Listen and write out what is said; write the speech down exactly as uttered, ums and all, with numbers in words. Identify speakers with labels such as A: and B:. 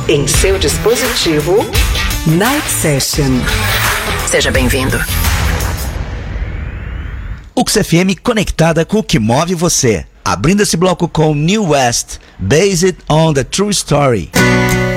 A: Em seu dispositivo, Night Session. Seja bem-vindo.
B: U X F M conectada com o que move você. Abrindo esse bloco com New West, Based on the True Story.